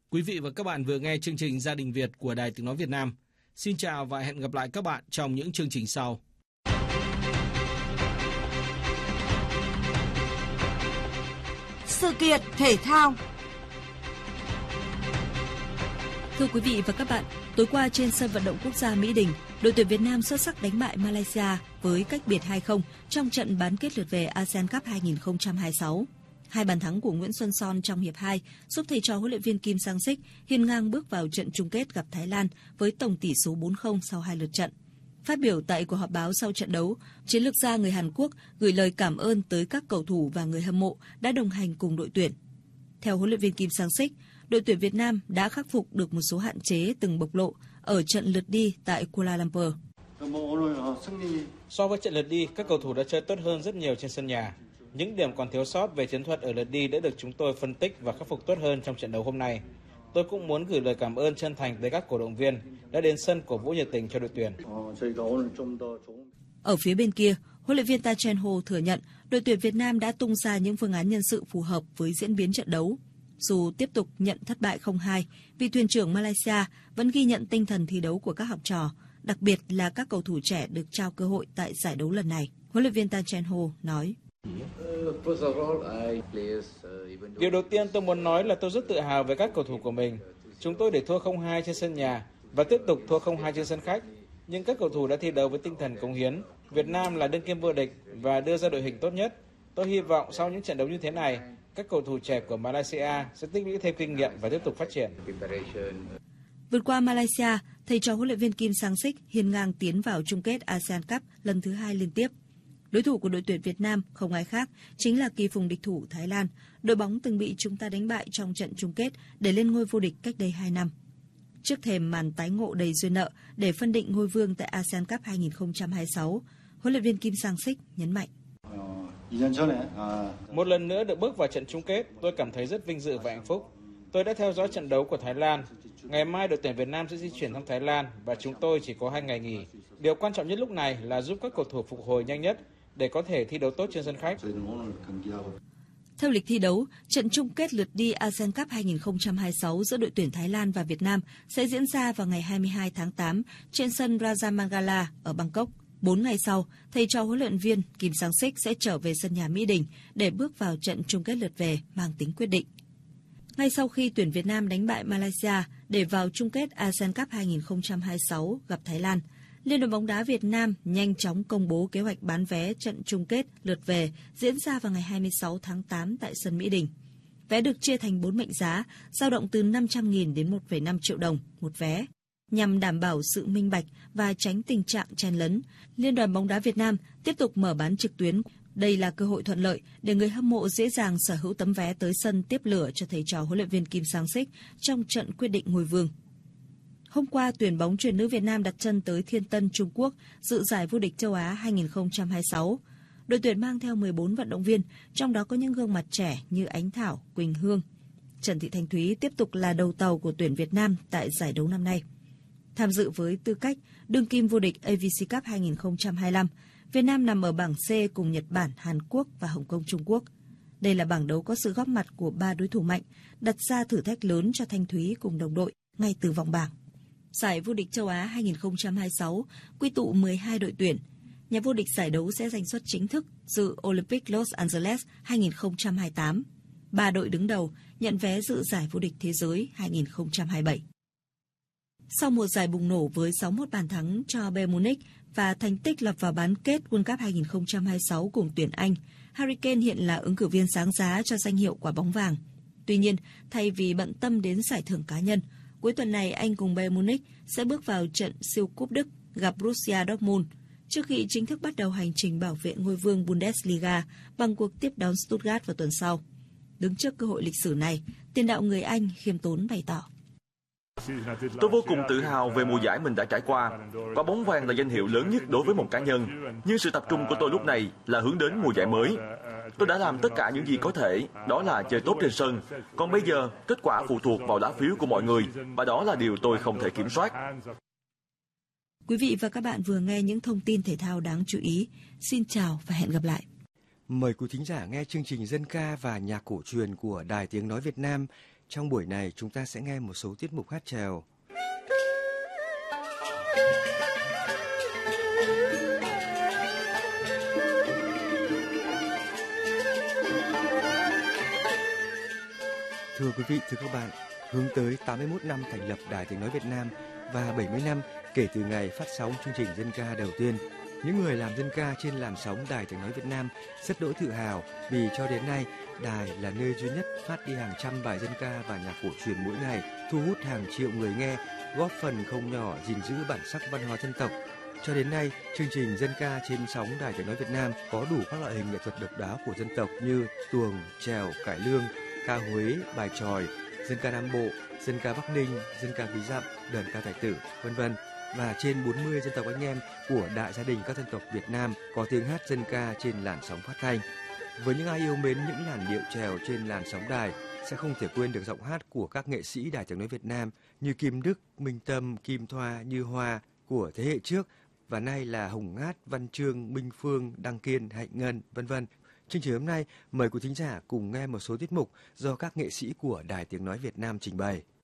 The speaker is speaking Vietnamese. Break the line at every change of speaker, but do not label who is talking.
Quý vị và các bạn vừa nghe chương trình Gia đình Việt của Đài Tiếng nói Việt Nam. Xin chào và hẹn gặp lại các bạn trong những chương trình sau.
Sự kiện thể thao.
Thưa quý vị và các bạn, tối qua trên sân vận động quốc gia Mỹ Đình, đội tuyển Việt Nam xuất sắc đánh bại Malaysia với cách biệt 2-0 trong trận bán kết lượt về ASEAN Cup 2026. Hai bàn thắng của Nguyễn Xuân Son trong hiệp 2 giúp thầy trò huấn luyện viên Kim Sang-sik hiên ngang bước vào trận chung kết gặp Thái Lan với tổng tỷ số 4-0 sau 2 lượt trận. Phát biểu tại cuộc họp báo sau trận đấu, chiến lược gia người Hàn Quốc gửi lời cảm ơn tới các cầu thủ và người hâm mộ đã đồng hành cùng đội tuyển. Theo huấn luyện viên Kim Sang-sik, đội tuyển Việt Nam đã khắc phục được một số hạn chế từng bộc lộ ở trận lượt đi tại Kuala Lumpur.
So với trận lượt đi, các cầu thủ đã chơi tốt hơn rất nhiều trên sân nhà. Những điểm còn thiếu sót về chiến thuật ở lượt đi đã được chúng tôi phân tích và khắc phục tốt hơn trong trận đấu hôm nay. Tôi cũng muốn gửi lời cảm ơn chân thành tới các cổ động viên đã đến sân cổ vũ nhiệt tình cho đội tuyển.
Ở phía bên kia, huấn luyện viên Ta Chen Ho thừa nhận đội tuyển Việt Nam đã tung ra những phương án nhân sự phù hợp với diễn biến trận đấu. Dù tiếp tục nhận thất bại 0-2, vị thuyền trưởng Malaysia vẫn ghi nhận tinh thần thi đấu của các học trò, đặc biệt là các cầu thủ trẻ được trao cơ hội tại giải đấu lần này. Huấn luyện viên Ta Chen Ho nói:
Điều đầu tiên tôi muốn nói là tôi rất tự hào về các cầu thủ của mình. Chúng tôi để thua 0-2 trên sân nhà và tiếp tục thua 0-2 trên sân khách. Nhưng các cầu thủ đã thi đấu với tinh thần cống hiến. Việt Nam là đương kim vô địch và đưa ra đội hình tốt nhất. Tôi hy vọng sau những trận đấu như thế này, các cầu thủ trẻ của Malaysia sẽ tích lũy thêm kinh nghiệm và tiếp tục phát triển.
Vượt qua Malaysia, thầy trò huấn luyện viên Kim Sang-sik hiên ngang tiến vào chung kết ASEAN Cup lần thứ 2 liên tiếp. Đối thủ của đội tuyển Việt Nam không ai khác, chính là kỳ phùng địch thủ Thái Lan, đội bóng từng bị chúng ta đánh bại trong trận chung kết để lên ngôi vô địch cách đây 2 năm. Trước thềm màn tái ngộ đầy duyên nợ để phân định ngôi vương tại ASEAN Cup 2026, huấn luyện viên Kim Sang-sik nhấn mạnh:
Một lần nữa được bước vào trận chung kết, tôi cảm thấy rất vinh dự và hạnh phúc. Tôi đã theo dõi trận đấu của Thái Lan. Ngày mai đội tuyển Việt Nam sẽ di chuyển sang Thái Lan và chúng tôi chỉ có 2 ngày nghỉ. Điều quan trọng nhất lúc này là giúp các cầu thủ phục hồi nhanh nhất để có thể thi đấu tốt trên sân khách.
Theo lịch thi đấu, trận chung kết lượt đi ASEAN Cup 2026 giữa đội tuyển Thái Lan và Việt Nam sẽ diễn ra vào ngày 22 tháng 8 trên sân Rajamangala ở Bangkok. 4 ngày sau, thầy trò huấn luyện viên Kim Sang-sik sẽ trở về sân nhà Mỹ Đình để bước vào trận chung kết lượt về mang tính quyết định. Ngay sau khi tuyển Việt Nam đánh bại Malaysia để vào chung kết ASEAN Cup 2026 gặp Thái Lan, Liên đoàn bóng đá Việt Nam nhanh chóng công bố kế hoạch bán vé trận chung kết lượt về diễn ra vào ngày 26 tháng 8 tại sân Mỹ Đình. Vé được chia thành 4 mệnh giá, dao động từ 500.000 đến 1,5 triệu đồng một vé. Nhằm đảm bảo sự minh bạch và tránh tình trạng chen lấn, Liên đoàn bóng đá Việt Nam tiếp tục mở bán trực tuyến. Đây là cơ hội thuận lợi để người hâm mộ dễ dàng sở hữu tấm vé tới sân tiếp lửa cho thầy trò huấn luyện viên Kim Sang-sik trong trận quyết định ngôi vương. Hôm qua, tuyển bóng chuyền nữ Việt Nam đặt chân tới Thiên Tân, Trung Quốc dự giải vô địch châu Á 2026. Đội tuyển mang theo 14 vận động viên, trong đó có những gương mặt trẻ như Ánh Thảo, Quỳnh Hương. Trần Thị Thanh Thúy tiếp tục là đầu tàu của tuyển Việt Nam tại giải đấu năm nay. Tham dự với tư cách đương kim vô địch AVC Cup 2025, Việt Nam nằm ở bảng C cùng Nhật Bản, Hàn Quốc và Hồng Kông, Trung Quốc. Đây là bảng đấu có sự góp mặt của 3 đối thủ mạnh, đặt ra thử thách lớn cho Thanh Thúy cùng đồng đội ngay từ vòng bảng. Giải vô địch châu Á 2026 quy tụ 12 đội tuyển. Nhà vô địch giải đấu sẽ giành suất chính thức dự Olympic Los Angeles 2028. 3 đội đứng đầu nhận vé dự giải vô địch thế giới 2027. Sau một giải bùng nổ với 61 bàn thắng cho Bayern Munich và thành tích lọt vào bán kết World Cup 2026 cùng tuyển Anh, Harry Kane hiện là ứng cử viên sáng giá cho danh hiệu quả bóng vàng. Tuy nhiên, thay vì bận tâm đến giải thưởng cá nhân, cuối tuần này Anh cùng Bayern Munich sẽ bước vào trận siêu cúp Đức gặp Borussia Dortmund trước khi chính thức bắt đầu hành trình bảo vệ ngôi vương Bundesliga bằng cuộc tiếp đón Stuttgart vào tuần sau. Đứng trước cơ hội lịch sử này, tiền đạo người Anh khiêm tốn bày tỏ:
Tôi vô cùng tự hào về mùa giải mình đã trải qua. Quả bóng vàng là danh hiệu lớn nhất đối với một cá nhân, nhưng sự tập trung của tôi lúc này là hướng đến mùa giải mới. Tôi đã làm tất cả những gì có thể, đó là chơi tốt trên sân. Còn bây giờ, kết quả phụ thuộc vào lá phiếu của mọi người, và đó là điều tôi không thể kiểm soát.
Quý vị và các bạn vừa nghe những thông tin thể thao đáng chú ý. Xin chào và hẹn gặp lại.
Mời quý thính giả nghe chương trình dân ca và nhạc cổ truyền của Đài Tiếng Nói Việt Nam Trong buổi này chúng ta sẽ nghe một số tiết mục hát chèo. Thưa quý vị, thưa các bạn, hướng tới 81 năm thành lập Đài Tiếng nói Việt Nam và 70 năm kể từ ngày phát sóng chương trình dân ca đầu tiên, những người làm dân ca trên làn sóng Đài Tiếng nói Việt Nam rất đỗi tự hào vì cho đến nay đài là nơi duy nhất phát đi hàng trăm bài dân ca và nhạc cổ truyền mỗi ngày, thu hút hàng triệu người nghe, góp phần không nhỏ gìn giữ bản sắc văn hóa dân tộc. Cho đến nay, chương trình dân ca trên sóng Đài Tiếng nói Việt Nam có đủ các loại hình nghệ thuật độc đáo của dân tộc như tuồng, chèo, cải lương, ca Huế, bài chòi, dân ca Nam Bộ, dân ca Bắc Ninh, dân ca Ví Dặm, đờn ca tài tử, v.v. Và trên 40 dân tộc anh em của đại gia đình các dân tộc Việt Nam có tiếng hát dân ca trên làn sóng phát thanh. Với những ai yêu mến những làn điệu chèo trên làn sóng đài sẽ không thể quên được giọng hát của các nghệ sĩ Đài Tiếng nói Việt Nam như Kim Đức, Minh Tâm, Kim Thoa, Như Hoa của thế hệ trước và nay là Hồng Ngát, Văn Chương, Minh Phương, Đăng Kiên, Hạnh Ngân, v.v. Chương trình hôm nay mời quý thính giả cùng nghe một số tiết mục do các nghệ sĩ của Đài Tiếng nói Việt Nam trình bày.